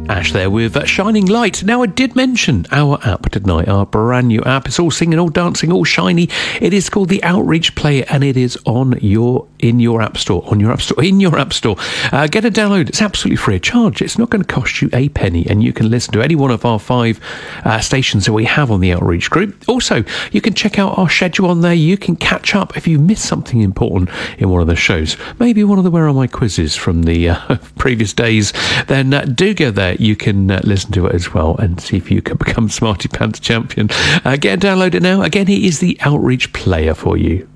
Ash there with Shining Light. Now, I did mention our app, didn't I? Our brand new app. It's all singing, all dancing, all shiny. It is called the Outreach Player, and it is in your app store. Get a download. It's absolutely free of charge. It's not going to cost you a penny, and you can listen to any one of our 5 stations that we have on the Outreach group. Also, you can check out our schedule on there. You can catch up if you missed something important in one of the shows. Maybe one of the Where Are My quizzes from the previous days. Then do go there. You can listen to it as well and see if you can become Smarty Pants champion. Get and download it now. Again, it is the Outreach Player for you.